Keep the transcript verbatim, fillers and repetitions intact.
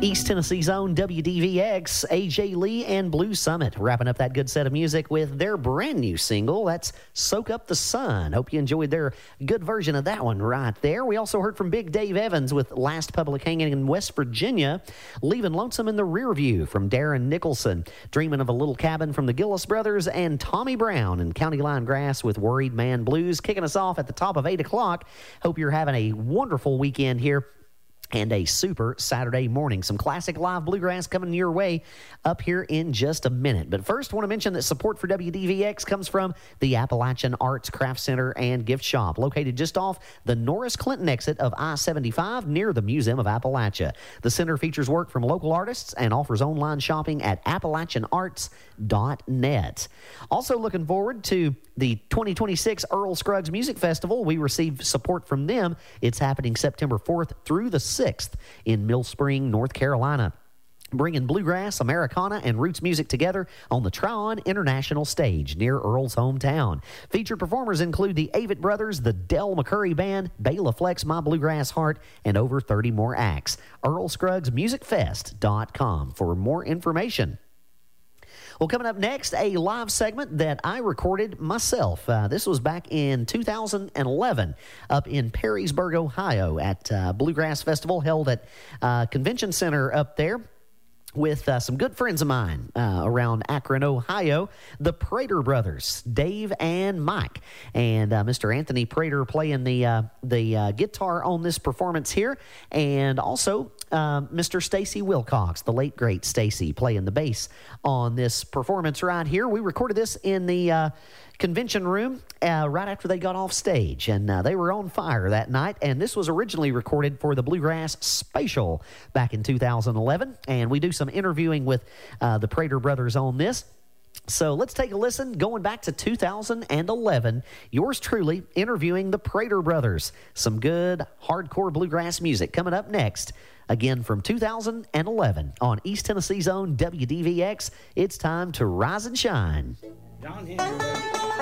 East Tennessee's own W D V X, A J Lee and Blue Summit, wrapping up that good set of music with their brand new single. That's Soak Up the Sun. Hope you enjoyed their good version of that one right there. We also heard from Big Dave Evans with Last Public Hanging in West Virginia, Leaving Lonesome in the Rear View from Darren Nicholson, Dreaming of a Little Cabin from the Gillis Brothers, and Tommy Brown and County Line Grass with Worried Man Blues, kicking us off at the top of eight o'clock. Hope you're having a wonderful weekend here and a super Saturday morning. Some classic live bluegrass coming your way up here in just a minute. But first, I want to mention that support for W D V X comes from the Appalachian Arts Craft Center and Gift Shop, located just off the Norris Clinton exit of I seventy-five near the Museum of Appalachia. The center features work from local artists and offers online shopping at appalachian arts dot net. Also looking forward to the twenty twenty-six Earl Scruggs Music Festival. We receive support from them. It's happening September fourth through the sixth in Mill Spring, North Carolina, bringing bluegrass, Americana, and roots music together on the Tryon International Stage near Earl's hometown. Featured performers include the Avett Brothers, the Del McCurry Band, Bela Flex, My Bluegrass Heart, and over thirty more acts. earl scruggs music fest dot com for more information. Well, coming up next, a live segment that I recorded myself. Uh, this was back in two thousand eleven up in Perrysburg, Ohio at uh, Bluegrass Festival held at uh, Convention Center up there with uh, some good friends of mine uh, around Akron, Ohio, the Prater brothers, Dave and Mike. And uh, Mister Anthony Prater playing the, uh, the uh, guitar on this performance here, and also Uh, Mister Stacy Wilcox, the late, great Stacy, playing the bass on this performance right here. We recorded this in the uh, convention room uh, right after they got off stage, and uh, they were on fire that night. And this was originally recorded for the Bluegrass Spatial back in two thousand eleven, and we do some interviewing with uh, the Prater brothers on this. So let's take a listen, going back to two thousand eleven, yours truly interviewing the Prater brothers. Some good hardcore bluegrass music coming up next. Again, from two thousand eleven on East Tennessee's own W D V X, it's time to rise and shine. John Henry.